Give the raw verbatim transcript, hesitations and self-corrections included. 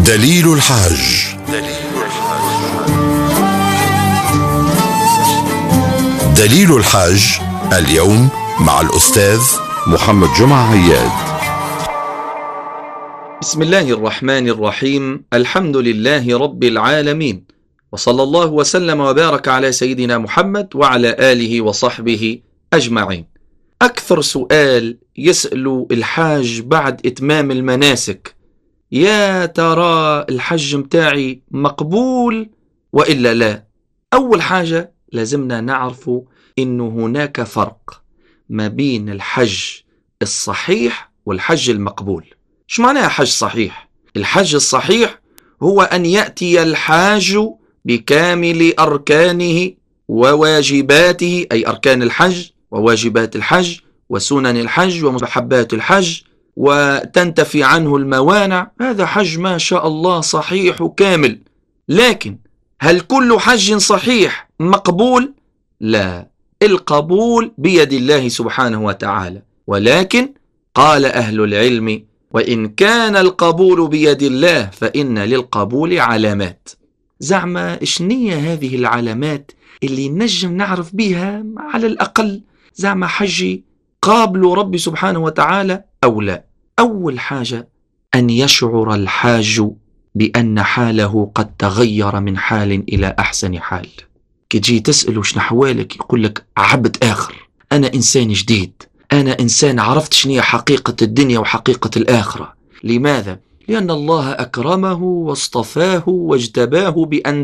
دليل الحاج. دليل الحاج اليوم مع الأستاذ محمد جمعة عياد. بسم الله الرحمن الرحيم. الحمد لله رب العالمين، وصلى الله وسلم وبارك على سيدنا محمد وعلى آله وصحبه أجمعين. أكثر سؤال يسأل الحاج بعد إتمام المناسك: يا ترى الحج متاعي مقبول وإلا لا؟ أول حاجة لازمنا نعرف إنه هناك فرق ما بين الحج الصحيح والحج المقبول. شو معناها حج صحيح؟ الحج الصحيح هو أن يأتي الحاج بكامل أركانه وواجباته، أي أركان الحج وواجبات الحج وسنن الحج ومستحبات الحج، وتنتفي عنه الموانع. هذا حج ما شاء الله صحيح وكامل. لكن هل كل حج صحيح مقبول؟ لا، القبول بيد الله سبحانه وتعالى. ولكن قال أهل العلم: وإن كان القبول بيد الله فإن للقبول علامات. زعما إشنية هذه العلامات اللي نجم نعرف بها على الأقل زعما حجي قابل ربي سبحانه وتعالى أو لا؟ أول حاجة أن يشعر الحاج بأن حاله قد تغير من حال إلى أحسن حال. كي تجي تسأله شنو أحوالك يقول لك عبد آخر، أنا إنسان جديد، أنا إنسان عرفت شنو حقيقة الدنيا وحقيقة الآخرة. لماذا؟ لأن الله أكرمه واصطفاه واجتباه بأن